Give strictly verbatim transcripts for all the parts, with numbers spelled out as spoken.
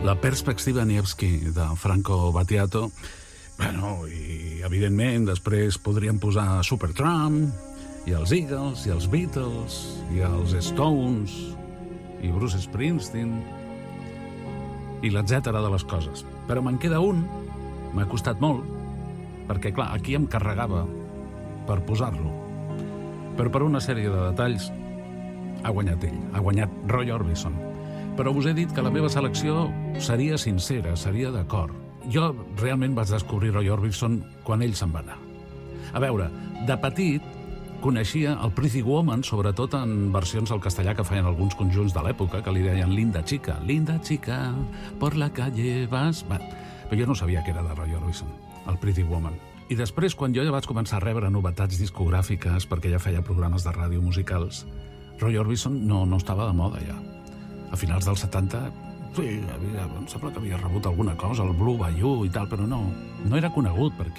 La perspectiva Nevsky de Franco Battiato. Bueno, i evidentment després podríem posar Supertramp, i els Eagles, i els Beatles, i els Stones, i Bruce Springsteen, i l'etcètera de les coses. Però me'n queda un, m'ha costat molt, perquè, clar, aquí em carregava per posar-lo. Però per una sèrie de detalls ha guanyat ell, ha guanyat Roy Orbison. Però us he dit que la meva selecció seria sincera, seria d'acord. Jo realment vaig descobrir Roy Orbison quan ell se'n va anar. A veure, de petit coneixia el Pretty Woman, sobretot en versions al castellà que feien alguns conjunts de l'època, que li deien Linda Chica. Linda Chica, por la calle vas... Va. Però jo no sabia que era de Roy Orbison, el Pretty Woman. I després, quan jo ja vaig començar a rebre novetats discogràfiques, perquè ja feia programes de ràdio musicals, Roy Orbison no, no estava de moda ja. A finals dels setanta, sí, havia, em sembla que havia rebut alguna cosa, el Blue Bayou i tal, però no, no era conegut per aquí.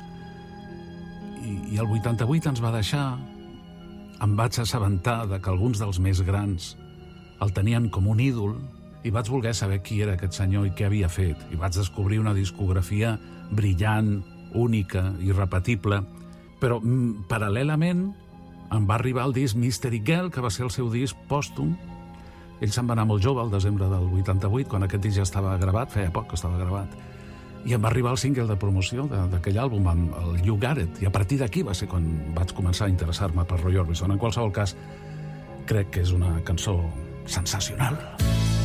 I, i el vuitanta-vuit ens va deixar, em vaig assabentar de que alguns dels més grans el tenien com un ídol i vaig voler saber qui era aquest senyor i què havia fet. I vaig descobrir una discografia brillant, única, irrepetible, però mm, paral·lelament em va arribar el disc Mystery Girl, que va ser el seu disc pòstum. Ell se'n va anar molt jove, al desembre del vuitanta-vuit, quan aquest disc ja estava gravat, feia poc que estava gravat, i em va arribar el single de promoció d'aquell àlbum, el You Got It, i a partir d'aquí va ser quan vaig començar a interessar-me per Roy Orbison. En qualsevol cas, crec que és una cançó sensacional.